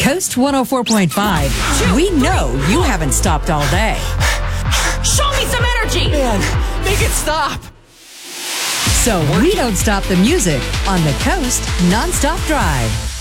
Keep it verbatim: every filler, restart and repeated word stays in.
Coast one oh four point five. We know you haven't stopped all day. Show me some energy! Man, make it stop! So we don't stop the music on the Coast Non-Stop Drive.